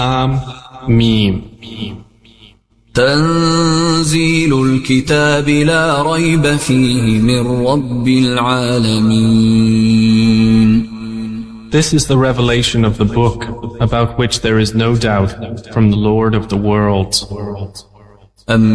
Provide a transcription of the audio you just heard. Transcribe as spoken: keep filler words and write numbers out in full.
Am Mim. تنزيل الكتاب لا ريب فيه من رب العالمين. This is the revelation of the book, about which there is no doubt, from the Lord of the worlds.